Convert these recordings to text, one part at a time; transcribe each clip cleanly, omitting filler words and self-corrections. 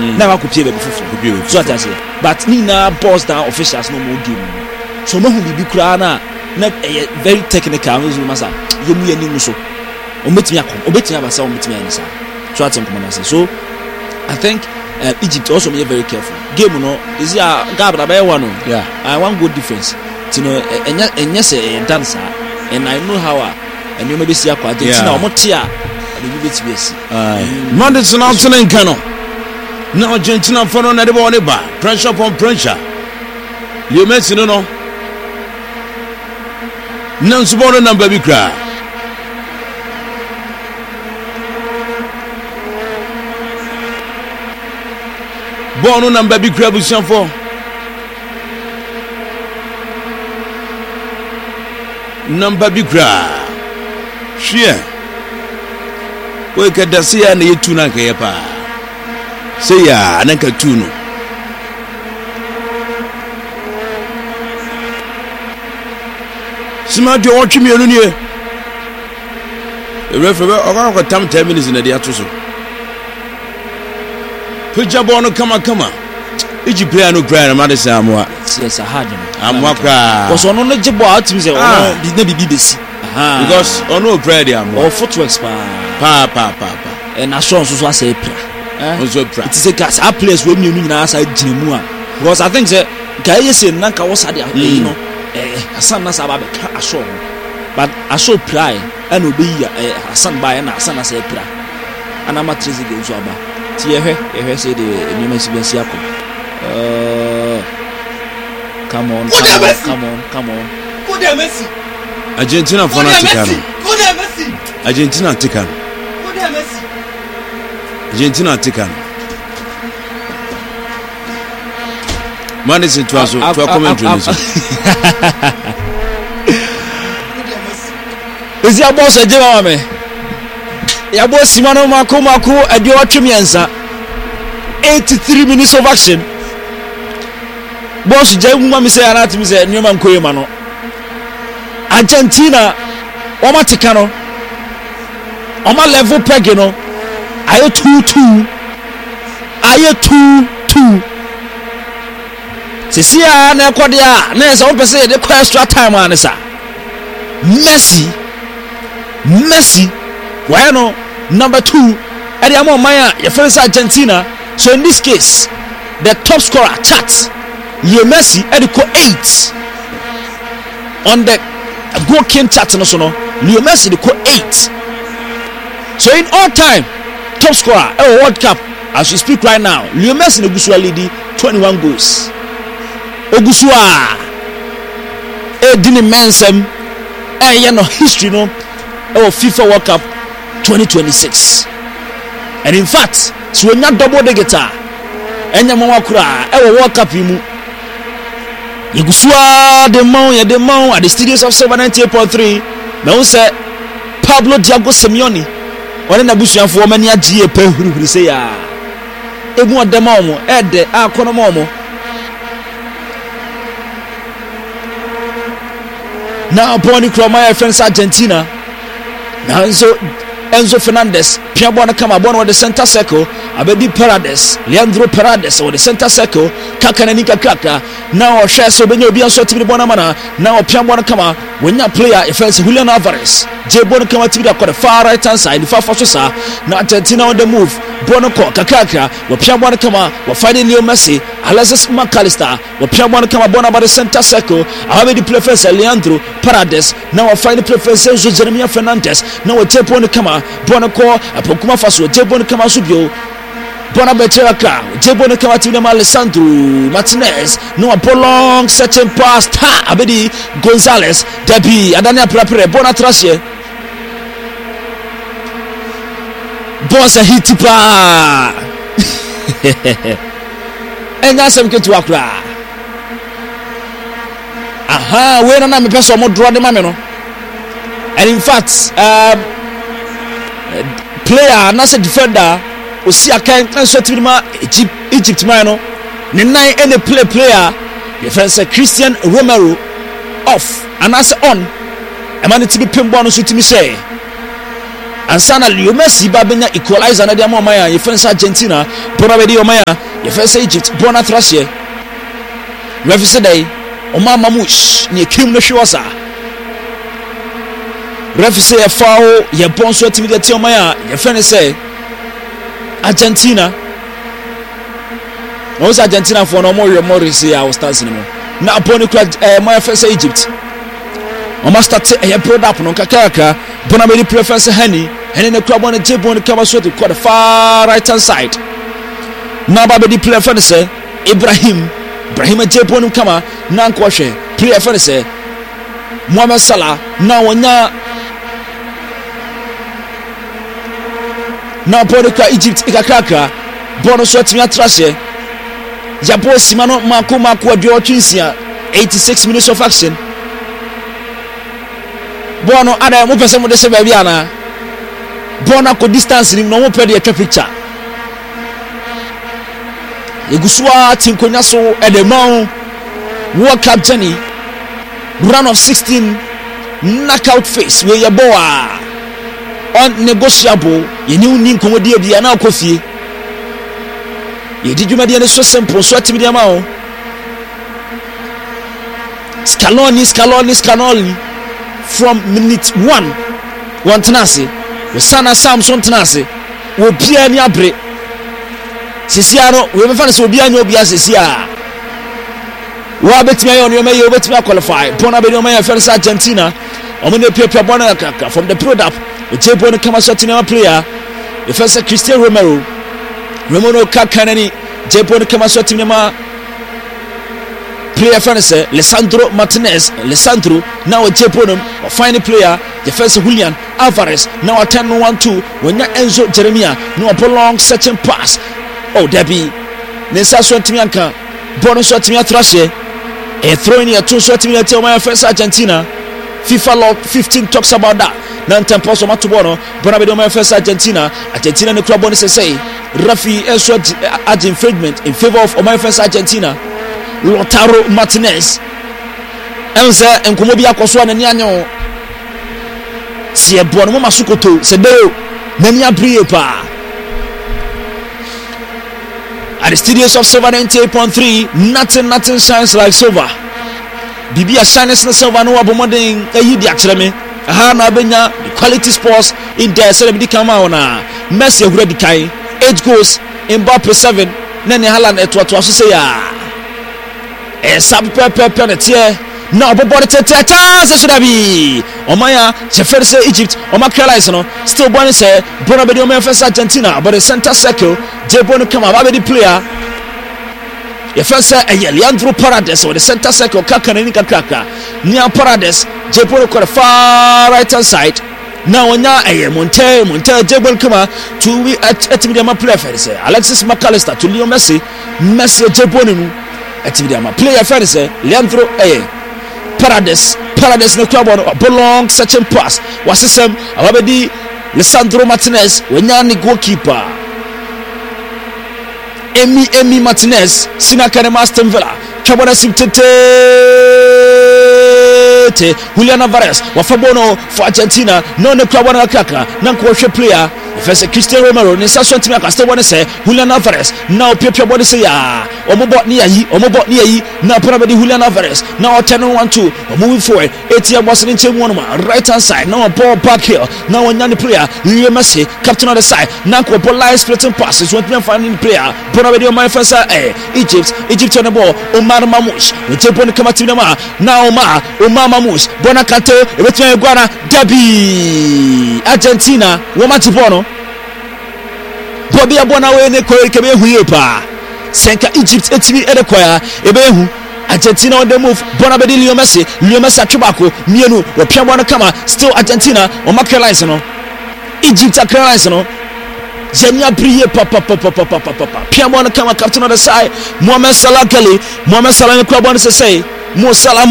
na wa kopie be fufu so atase but ni na boss down officials no mo game so mo hu bibi kura na very technical no masa yemu ye ni so obetimi abasa obetimi anisa so atem come na say so I think Egypt also be very careful game no is ya gabra by one yeah I want good difference you know enya say dancer and I know how and you maybe see Argentina omotia the betimi asi Monday now tenen kano now Argentina for no na de ball ba pressure upon pressure Leo Messi no Nansu ball number bi kra ball number bi kra busian for number bi kra hwe we ka dasia na yetu na ka pa say ya na ka tu no sima de o twemi enu nie referee o ga tam 10 minutes na dia to so pija ball no kama Egypt player no cry na made say amwa yes hard no amwa kra because ono no jibo atim say ono na bibi besi because ono cry dey amwa or footwork pa and assurance so say pra also pra it is a cast our players we mienu nyina asa ginemu a because I think say guy say nanka wo sade you know Asan na saba be ka assure but assure pray and obi Asan ba na Asan na say pra ana matrizi ge nso aba ti ehwe say the nyoma sibensi akọ come on go there Messi Argentina for not Tikano go there Messi Argentina Tikano go there Messi Argentina Tikano man is to us to commentary is your boss a Jerome your boss Simano Mako and your Chimianza 83 minutes of action boss Jemu Mami say anatomy say Newman Koyemano Argentina Oma Tikano Oma level pegino ayo 2-2 Sesia na ekodia na esa won pese de kwa extra time anisa Messi why no number 2 ade am Maya your friends Argentina so in this case the top scorer chat Leo Messi ade ko 8 on the goal king chat no so no Leo Messi de ko 8 so in all time top scorer World Cup as we speak right now Leo Messi ne gusu lead 21 goals Ogusua dini mensem no history no FIFA World Cup 2026 and in fact so we not double the guitar enya mama kura World Cup mu Ogusua the mount at the studios of 98.3 na won say Pablo Diago Simeone one na busuanfo mani agye pe hurihuri say ya egu odema omo de akono omo now Bonnie Cromaya friends Argentina now Enzo Fernandez Piabona come born with the center circle Abedi Paredes Leandro Paredes with the center circle Kakanika Kaka now share so benyo bi anso tibiri bona mana now Piabona come when your player offense Julian Alvarez J Bono come tibiri akọ the far right hand side the far so sa now Argentina on the move Bono ko Kaka we Piabona come we finding Leo Messi Alexis McAllister we Piabona come bona by the center circle Abedi play first Leandro Paredes now we find the play first Enzo Jeremiah Fernandez now we J Bono come Bono ko apokuma faso J Bono come subio Bona Betraka, Jebon Kamatina Alessandro Martinez, no a long searching pass, Abedi Gonzalez, Debbie, Adania Prapre, Bona Trasie Boss a hitipa and that's some good to Accra. Aha, when I'm a person more draw the mameno. And in fact, player, not a defender. Osi akan nso tirima Egypt man no ne nan any player your friend say Christian Romero off and as on e man to be pimbo no so timi say ansana Leo Messi ba benya equalizer na dia ma ya yefensa Argentina bona be di o ma ya yefensa Egypt bona trashe referee day Omar Mamouche ni kim no hwosa referee foul ye bonso timidity o ma ya yefensa say Argentina was Argentina for no more Morris ya was standing no na upon the my first Egypt o must start a product no kakaka bona be preference hani and the club on the table on the cover so to the far right hand side na ba be the preference Ibrahim Jebon kama na nkwhwe preference Mohamed Salah na wonya na upon the Egypt ikakaka bona so timi atrashe Jabo Simano Mako Adio Twinsia 86 minutes of action. Bono ada mo pese mo de se ba bia na. Bono ko distance ni no mo pe de atwa picture. Egusua tinkonya so edemon World Cup journey round of 16 knockout phase we yeboa unnegotiable yeni uni nkomodi bia na akofie. Yedi dwumadi ne so simple so atimi dia ma o Scaloni from minute 1 tenase we sana Samson tenase wo bia ni abre sisia no we me fa so bia nya obia sisia wa betimi ayo no me betimi qualify bona be no me first Argentina omene pia bona kaka from the product we jebon kama so tinama player the first Cristiano Romero kakanani jebon kama so tinama player fanse Lisandro Martinez now jebonum or final player the first Julian Alvarez now a 10-1-2 when Enzo Jeremia no a long searching pass oh Debbie Nessa so timianka bonus so timia trashe a throwing here two so timia tell my first Argentina FIFA Law 15 talks about that Nantan Poso Matubono Bonabedo my first Argentina no club bonus say Rafi Enzo ad infringement in favor of my first Argentina Lautaro Martinez Enza enkomobi akoso na ni anyo si e bono mo masukoto se deo nani abrie pa at the studios of Silver 98.3 nothing shines like silver bibia shines na silver no abomoden ayi di akere me aha na benya quality sports in there so be kama ona Messi ehura di kai 8 goals Mbappe 7 nani Haaland etoato so say ya sub pepe na tie na obobore tete se should be omaya se first Egypt omakalize no still born say bona be the first Argentina but the center circle jebon come about the player the first Leandro Paredes or the center circle kakana ni kakaka near Paredes jebon ko the far right hand side now onya Monte jebon come to we at the player first Alexis McAllister to Leo Messi jebon Atividama player first Leandro Paredes no club on belong searching pass was system awabedi Lisandro Martinez wenyani goalkeeper Emi Martinez sinakane Aston Villa chabona simtete Julian Alvarez wafabono for Argentina no club on kaka nanko player first Cristiano Romero ni saso ntimi akaste woni se Julian Alvarez now pepia body say ya omobot ni ayi na probably Julian Alvarez now 10-1-2 moving forward etia boss ni chemu no right hand side now ball back here now one player Leo Messi captain on the side now ko ball line splitting passes one finding player probably my first Egypt on the ball Omar Mamouche we take on come team na now Omar Mamouche bona kante ebetia egwana Derby Argentina wo matipono Bobi abona we ne ko kebe huye pa senka Egypt etimi edekoya ebehu Argentina on the move bona be Leo Messi atwebako mienu wo piamo no kama still Argentina o makalize no Egypt akalize no Zenia priye papa piamo no kama captain on the side Mohamed Salah ne club on say Mo Salah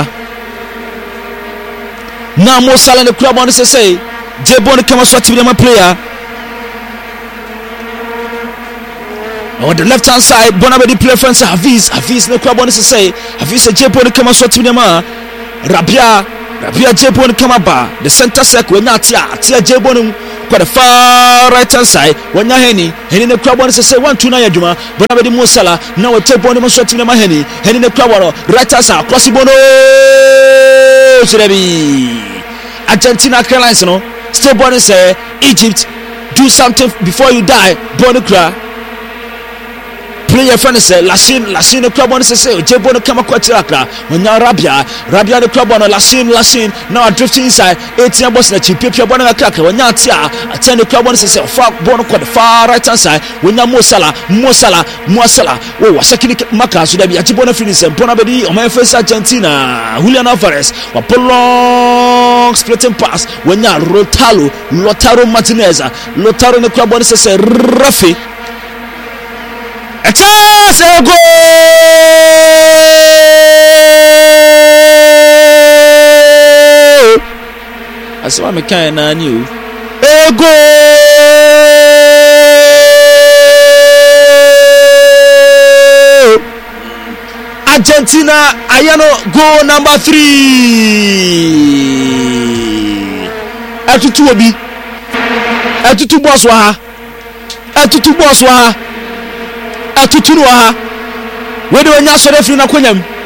na Mo Salah ne club on say Jebon kama swati bi ma player on the left hand side Bonabedi player France Hafiz no club on say Hafiz Jebon kama swati bi ma Rabia Jebon kama ba the center circle na tia Jebon kwa the far right hand side wanya Heni ne kwa bɔne sɛ 1-2 na yadwuma bona bɛdi Mo Salah na wɔte bɔne mo so tim na ma Heni ne kwa bɔne right hand side cross bono Sirabi Argentina Carolines no still bɔne sɛ Egypt do something before you die bɔne kura player friend say Lashin the club on say Jebo no kama kwa tirakra wanya Rabia the club on Lashin now drifting inside 18 boss na chipia bɔne na krakra wanya tia attend the club on say far bɔne kwa the far right hand side wanya Mo Salah wo wasakini maka so da bi Jebo no finish bɔne bedi o man face Argentina Julian Alvarez wa long splitting pass wanya Lautaro Martinez Lautaro the club on say Rafi a chance a goal I saw me kind of new a goal Argentina Ayano goal number 3 atutu obi atutu boss wa ha atuturu ha we de wanya so refi na konyam